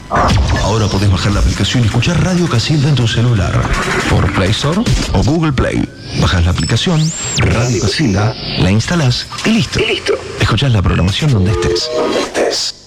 Ahora podés bajar la aplicación y escuchar Radio Casilda en tu celular. Por Play Store o Google Play. Bajás la aplicación, Radio Casilda, la instalás y listo. Escuchás la programación donde estés.